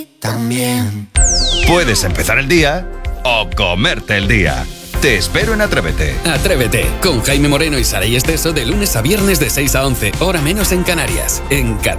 también. Puedes empezar el día o comerte el día. Te espero en Atrévete. Atrévete, con Jaime Moreno y Saray Esteso de lunes a viernes de 6 a 11, hora menos en Canarias, en Qatar.